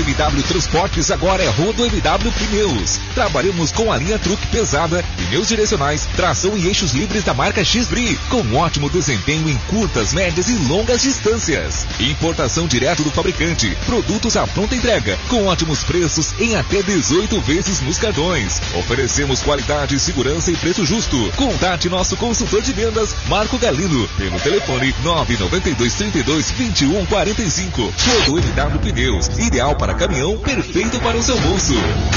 MW Transportes agora é Rodo MW Pneus. Trabalhamos com a linha truque pesada, pneus direcionais, tração e eixos livres da marca X-Bri, com ótimo desempenho em curtas, médias e longas distâncias. Importação direto do fabricante, produtos à pronta entrega, com ótimos preços em até 18 vezes nos cartões. Oferecemos qualidade, segurança e preço justo. Contate nosso consultor de vendas, Marco Galino, pelo telefone 992 32 21 45. Rodo MW Pneus, ideal para caminhão, perfeito para o seu bolso.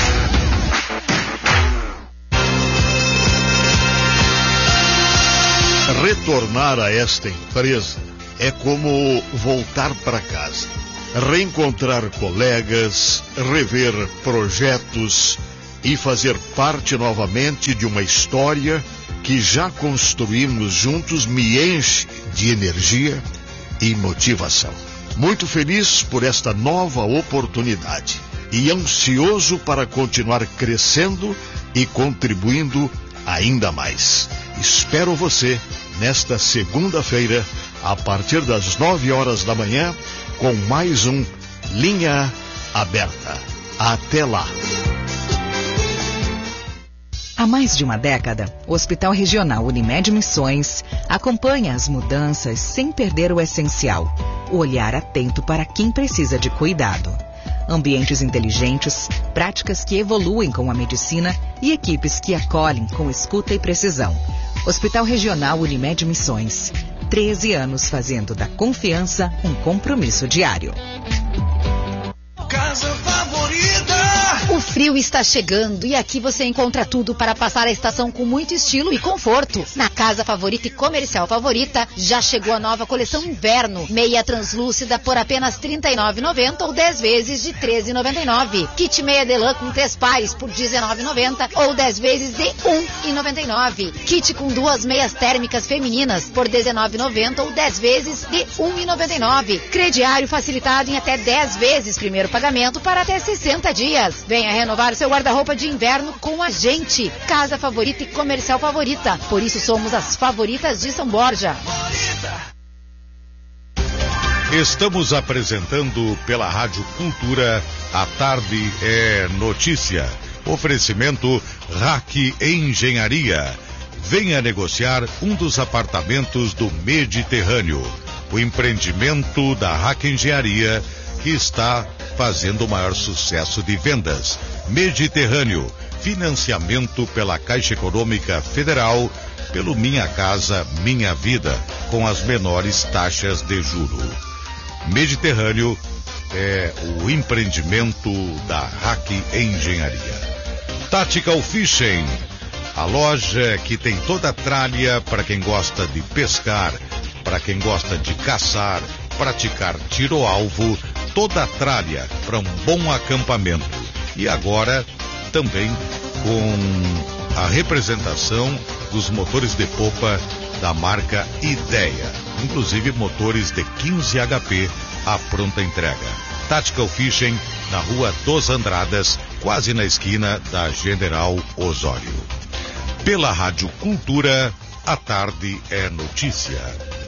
Retornar a esta empresa é como voltar para casa. Reencontrar colegas, rever projetos e fazer parte novamente de uma história que já construímos juntos me enche de energia e motivação. Muito feliz por esta nova oportunidade e ansioso para continuar crescendo e contribuindo ainda mais. Espero você nesta segunda-feira, a partir das 9 horas da manhã, com mais um Linha Aberta. Até lá! Há mais de uma década, o Hospital Regional Unimed Missões acompanha as mudanças sem perder o essencial, o olhar atento para quem precisa de cuidado. Ambientes inteligentes, práticas que evoluem com a medicina e equipes que acolhem com escuta e precisão. Hospital Regional Unimed Missões, 13 anos fazendo da confiança um compromisso diário. Casa favorita! O frio está chegando e aqui você encontra tudo para passar a estação com muito estilo e conforto. Na Casa Favorita e Comercial Favorita já chegou a nova coleção Inverno. Meia translúcida por apenas R$ 39,90 ou 10 vezes de R$ 13,99. Kit meia delã com 3 pares por R$ 19,90 ou 10 vezes de R$ 1,99. Kit com 2 meias térmicas femininas por R$ 19,90 ou 10 vezes de R$ 1,99. Crediário facilitado em até 10 vezes, primeiro pagamento para até 60 dias. Venha renovar seu guarda-roupa de inverno com a gente. Casa Favorita e Comercial Favorita. Por isso somos as favoritas de São Borja. Estamos apresentando pela Rádio Cultura A Tarde é Notícia. Oferecimento RAC Engenharia. Venha negociar um dos apartamentos do Mediterrâneo. O empreendimento da RAC Engenharia que está fazendo o maior sucesso de vendas. Mediterrâneo, financiamento pela Caixa Econômica Federal, pelo Minha Casa, Minha Vida, com as menores taxas de juro. Mediterrâneo é o empreendimento da RAC Engenharia. Tactical Fishing, a loja que tem toda a tralha para quem gosta de pescar, para quem gosta de caçar, praticar tiro-alvo, toda a tralha para um bom acampamento. E agora também com a representação dos motores de popa da marca Ideia, inclusive motores de 15 HP à pronta entrega. Tactical Fishing, na Rua dos Andradas, quase na esquina da General Osório. Pela Rádio Cultura, a tarde é notícia.